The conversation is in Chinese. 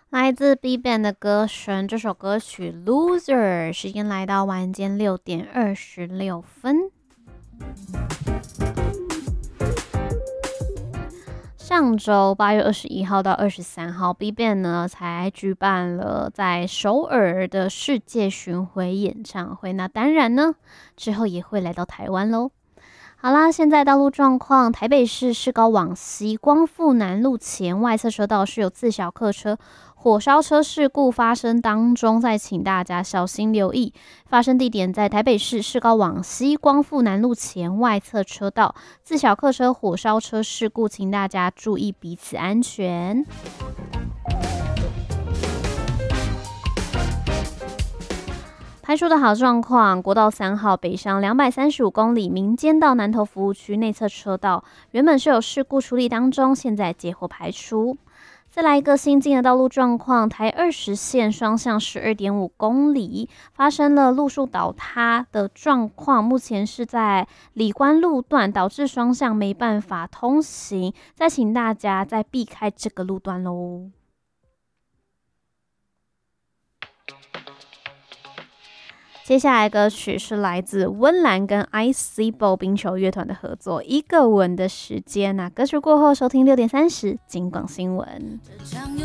来自 BigBang 的歌声，这首歌曲《Loser》，时间来到晚间6:26。上周8月21号到23号，BigBang 呢才举办了在首尔的世界巡回演唱会。那当然呢，之后也会来到台湾喽。好啦，现在道路状况，台北市市高往西光复南路前外侧车道是有自小客车火烧车事故发生当中，再请大家小心留意。发生地点在台北市市高往西光复南路前外侧车道，自小客车火烧车事故，请大家注意彼此安全。排除的好状况，国道3号北上235公里，民间到南投服务区内侧车道原本是有事故处理当中，现在接获排除。再来一个新进的道路状况，台20线双向12.5公里发生了路树倒塌的状况，目前是在里关路段，导致双向没办法通行，再请大家再避开这个路段喽。接下来歌曲是来自温岚跟 ICBO 冰球乐团的合作《一个吻的时间》。那歌曲过后收听6:30金广新闻。 这场游